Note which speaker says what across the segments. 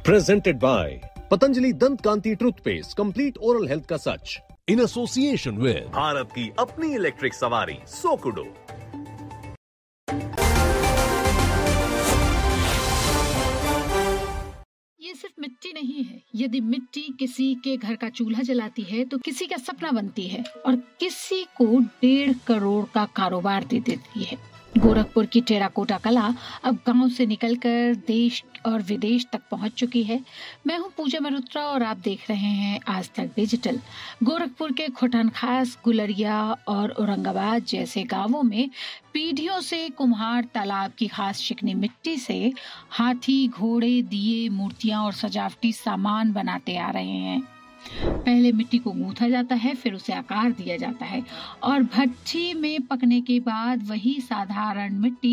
Speaker 1: Presented by Patanjali Dant Kanti Toothpaste, complete oral health का सच. In association with
Speaker 2: Bharat की अपनी electric सवारी सोकुडो.
Speaker 3: ये सिर्फ मिट्टी नहीं है। यदि मिट्टी किसी के घर का चूल्हा जलाती है तो किसी का सपना बनती है और किसी को 1.5 करोड़ का कारोबार दे देती है। गोरखपुर की टेराकोटा कला अब गांव से निकलकर देश और विदेश तक पहुंच चुकी है। मैं हूं पूजा मल्होत्रा और आप देख रहे हैं आज तक डिजिटल। गोरखपुर के खोटनखास, गुलरिया और औरंगाबाद जैसे गांवों में पीढ़ियों से कुम्हार तालाब की खास चिकनी मिट्टी से हाथी, घोड़े, दिए, मूर्तियां और सजावटी सामान बनाते आ रहे हैं। पहले मिट्टी को गूंथा जाता है, फिर उसे आकार दिया जाता है और भट्ठी में पकने के बाद वही साधारण मिट्टी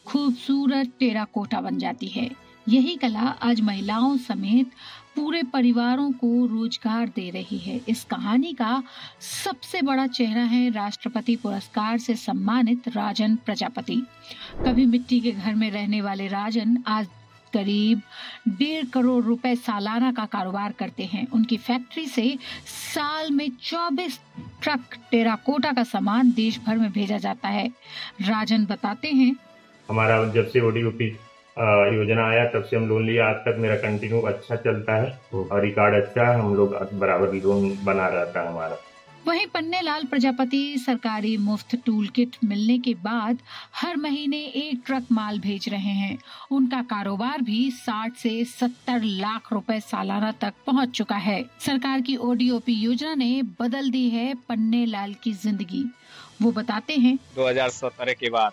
Speaker 3: खूबसूरत टेराकोटा बन जाती है। यही कला आज महिलाओं समेत पूरे परिवारों को रोजगार दे रही है। इस कहानी का सबसे बड़ा चेहरा है राष्ट्रपति पुरस्कार से सम्मानित राजन प्रजापति। कभी मिट्टी के घर में रहने वाले राजन आज करीब 1.5 करोड़ रुपए सालाना का कारोबार करते हैं। उनकी फैक्ट्री से साल में 24 ट्रक टेराकोटा का सामान देश भर में भेजा जाता है। राजन बताते हैं,
Speaker 4: हमारा जब से ओडीओपी योजना आया तब से हम लोन लिया, आज तक मेरा कंटिन्यू अच्छा चलता है और रिकॉर्ड अच्छा है। हम लोग बराबर लोन बना रहता है हमारा।
Speaker 3: वहीं पन्नेलाल प्रजापति सरकारी मुफ्त टूल किट मिलने के बाद हर महीने 1 ट्रक माल भेज रहे हैं। उनका कारोबार भी 60 से 70 लाख रुपए सालाना तक पहुंच चुका है। सरकार की ओडीओपी योजना ने बदल दी है पन्नेलाल की जिंदगी। वो बताते हैं,
Speaker 5: 2017 के बाद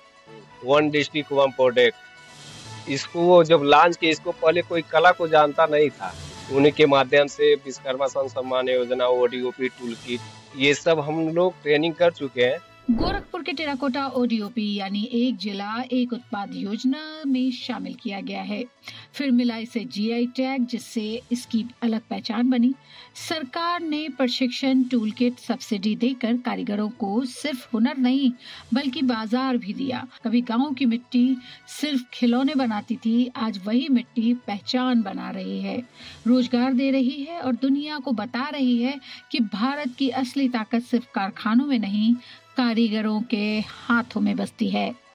Speaker 5: 1 डिस्ट्रिक्ट 1 प्रोडक्ट, इसको वो जब लॉन्च किया, इसको पहले कोई कला को जानता नहीं था। उन्हीं के माध्यम से Vishwakarma Samman Yojana, ODOP tool kit, ये सब हम लोग ट्रेनिंग कर चुके हैं।
Speaker 3: गोरखपुर के टेराकोटा ओडीओपी यानी एक जिला एक उत्पाद योजना में शामिल किया गया है। फिर मिला इसे जीआई टैग, जिससे इसकी अलग पहचान बनी। सरकार ने प्रशिक्षण, टूल किट, सब्सिडी देकर कारीगरों को सिर्फ हुनर नहीं बल्कि बाजार भी दिया। कभी गांव की मिट्टी सिर्फ खिलौने बनाती थी, आज वही मिट्टी पहचान बना रही है, रोजगार दे रही है और दुनिया को बता रही है कि भारत की असली ताकत सिर्फ कारखानों में नहीं, कारीगरों के हाथों में बसती है।